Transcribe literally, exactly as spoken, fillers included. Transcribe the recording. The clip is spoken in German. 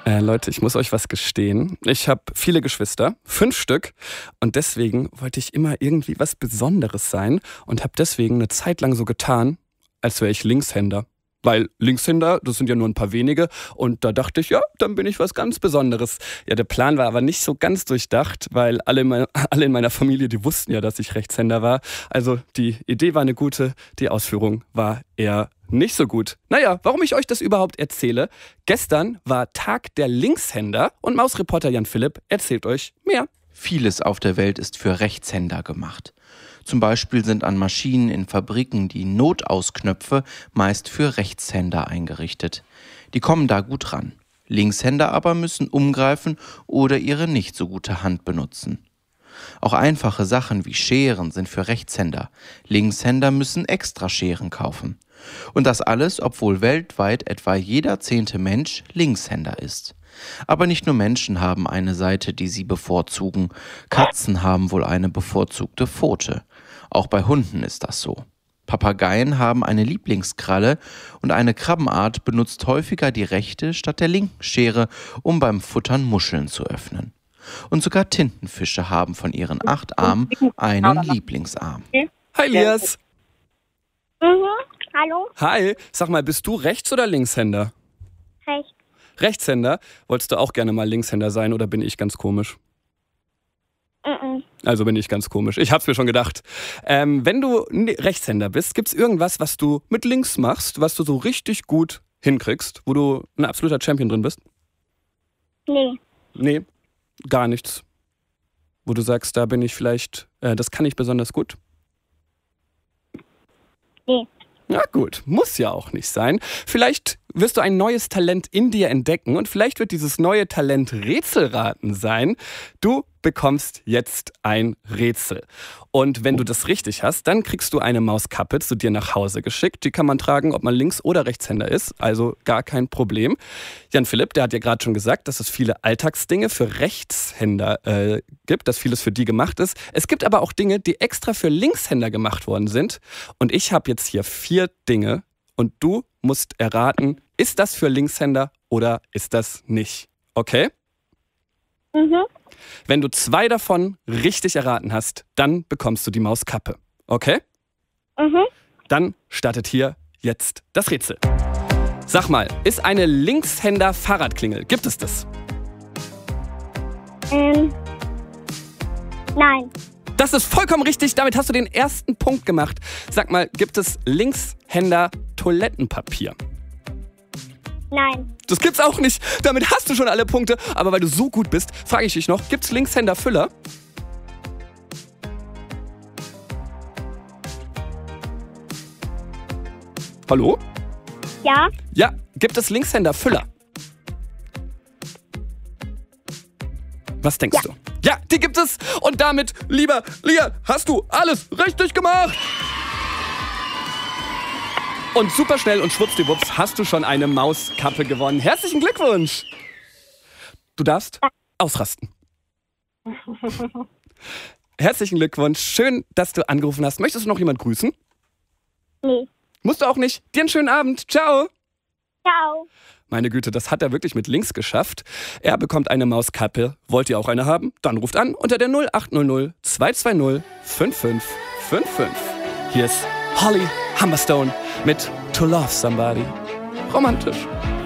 Äh, Leute, ich muss euch was gestehen. Ich habe viele Geschwister, fünf Stück. Und deswegen wollte ich immer irgendwie was Besonderes sein und habe deswegen eine Zeit lang so getan, als wäre ich Linkshänder. Weil Linkshänder, das sind ja nur ein paar wenige. Und da dachte ich, ja, dann bin ich was ganz Besonderes. Ja, der Plan war aber nicht so ganz durchdacht, weil alle in, meiner, alle in meiner Familie, die wussten ja, dass ich Rechtshänder war. Also die Idee war eine gute, die Ausführung war eher nicht so gut. Naja, warum ich euch das überhaupt erzähle? Gestern war Tag der Linkshänder und Mausreporter Jan Philipp erzählt euch mehr. Vieles auf der Welt ist für Rechtshänder gemacht. Zum Beispiel sind an Maschinen in Fabriken die Notausknöpfe meist für Rechtshänder eingerichtet. Die kommen da gut ran. Linkshänder aber müssen umgreifen oder ihre nicht so gute Hand benutzen. Auch einfache Sachen wie Scheren sind für Rechtshänder. Linkshänder müssen extra Scheren kaufen. Und das alles, obwohl weltweit etwa jeder zehnte Mensch Linkshänder ist. Aber nicht nur Menschen haben eine Seite, die sie bevorzugen. Katzen haben wohl eine bevorzugte Pfote. Auch bei Hunden ist das so. Papageien haben eine Lieblingskralle und eine Krabbenart benutzt häufiger die rechte statt der linken Schere, um beim Futtern Muscheln zu öffnen. Und sogar Tintenfische haben von ihren acht Armen einen Lieblingsarm. Hi Lias. Mhm, hallo? Hi, sag mal, bist du Rechts- oder Linkshänder? Recht. Rechtshänder? Wolltest du auch gerne mal Linkshänder sein oder bin ich ganz komisch? Mhm. Also bin ich ganz komisch. Ich hab's mir schon gedacht. Ähm, wenn du Rechtshänder bist, gibt's irgendwas, was du mit links machst, was du so richtig gut hinkriegst, wo du ein absoluter Champion drin bist? Nee. Nee, gar nichts. Wo du sagst, da bin ich vielleicht, äh, das kann ich besonders gut? Nee. Na gut, muss ja auch nicht sein. Vielleicht wirst du ein neues Talent in dir entdecken und vielleicht wird dieses neue Talent Rätselraten sein. Du bekommst jetzt ein Rätsel. Und wenn du das richtig hast, dann kriegst du eine Mauskappe zu dir nach Hause geschickt. Die kann man tragen, ob man Links- oder Rechtshänder ist, also gar kein Problem. Jan Philipp, der hat ja gerade schon gesagt, dass es viele Alltagsdinge für Rechtshänder äh, gibt, dass vieles für die gemacht ist. Es gibt aber auch Dinge, die extra für Linkshänder gemacht worden sind. Und ich habe jetzt hier vier Dinge und du musst erraten, ist das für Linkshänder oder ist das nicht? Okay? Mhm. Wenn du zwei davon richtig erraten hast, dann bekommst du die Mauskappe. Okay? Mhm. Dann startet hier jetzt das Rätsel. Sag mal, ist eine Linkshänder-Fahrradklingel, gibt es das? Ähm. Nein. Das ist vollkommen richtig, damit hast du den ersten Punkt gemacht. Sag mal, gibt es Linkshänder-Toilettenpapier? Nein. Das gibt's auch nicht. Damit hast du schon alle Punkte. Aber weil du so gut bist, frage ich dich noch, gibt's Linkshänder-Füller? Hallo? Ja. Ja, gibt es Linkshänder-Füller? Was denkst Ja. du? Ja, die gibt es. Und damit, lieber Lia, hast du alles richtig gemacht. Und super schnell und schwuppsdiwupps hast du schon eine Mauskappe gewonnen. Herzlichen Glückwunsch. Du darfst ausrasten. Herzlichen Glückwunsch. Schön, dass du angerufen hast. Möchtest du noch jemand grüßen? Nee. Musst du auch nicht. Dir einen schönen Abend. Ciao. Ciao. Meine Güte, das hat er wirklich mit links geschafft. Er bekommt eine Mauskappe. Wollt ihr auch eine haben? Dann ruft an unter der null acht null null zwei zwei null fünf fünf fünf fünf. Hier ist Holly Humberstone mit To Love Somebody. Romantisch.